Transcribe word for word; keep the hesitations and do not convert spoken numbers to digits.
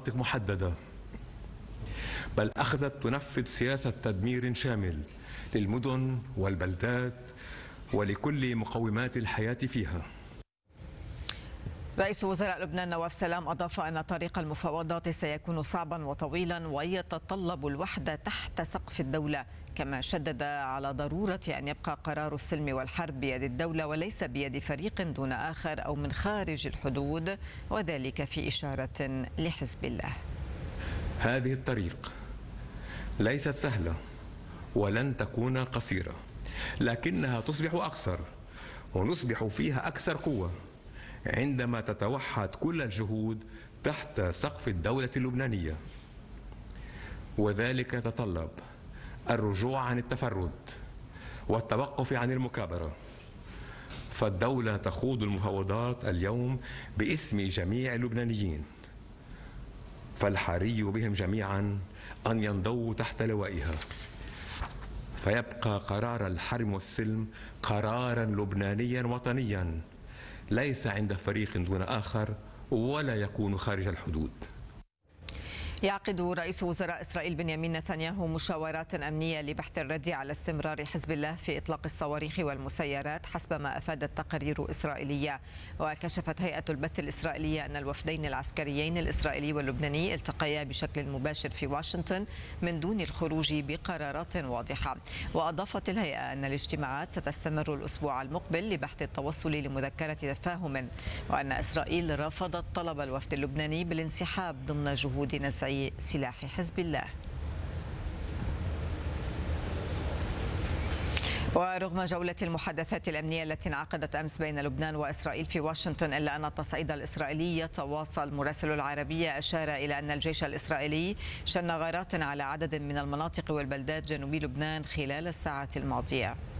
مناطق محددة، بل أخذت تنفذ سياسة تدمير شامل للمدن والبلدات ولكل مقومات الحياة فيها. رئيس وزراء لبنان نواف سلام أضاف أن طريق المفاوضات سيكون صعبا وطويلا ويتطلب الوحدة تحت سقف الدولة، كما شدد على ضرورة أن يبقى قرار السلم والحرب بيد الدولة وليس بيد فريق دون آخر أو من خارج الحدود، وذلك في إشارة لحزب الله. هذه الطريق ليست سهلة ولن تكون قصيرة، لكنها تصبح أقصر ونصبح فيها أكثر قوة عندما تتوحد كل الجهود تحت سقف الدولة اللبنانية، وذلك يتطلب الرجوع عن التفرد والتوقف عن المكابرة، فالدولة تخوض المفاوضات اليوم باسم جميع اللبنانيين، فالحري بهم جميعا أن ينضووا تحت لوائها، فيبقى قرار الحرم والسلم قرارا لبنانيا وطنيا ليس عند فريق دون آخر ولا يكون خارج الحدود. يعقد رئيس وزراء إسرائيل بنيامين نتنياهو مشاورات أمنية لبحث الرد على استمرار حزب الله في إطلاق الصواريخ والمسيرات حسب ما أفادت تقارير إسرائيلية. وكشفت هيئة البث الإسرائيلية أن الوفدين العسكريين الإسرائيلي واللبناني التقيا بشكل مباشر في واشنطن من دون الخروج بقرارات واضحة. وأضافت الهيئة أن الاجتماعات ستستمر الأسبوع المقبل لبحث التوصل لمذكرة تفاهم، وأن إسرائيل رفضت طلب الوفد اللبناني بالانسحاب ضمن جهود نزع سلاح حزب الله. ورغم جولة المحادثات الأمنية التي انعقدت أمس بين لبنان وإسرائيل في واشنطن، إلا أن التصعيد الإسرائيلي يتواصل. مراسل العربية أشار إلى أن الجيش الإسرائيلي شن غارات على عدد من المناطق والبلدات جنوب لبنان خلال الساعات الماضية.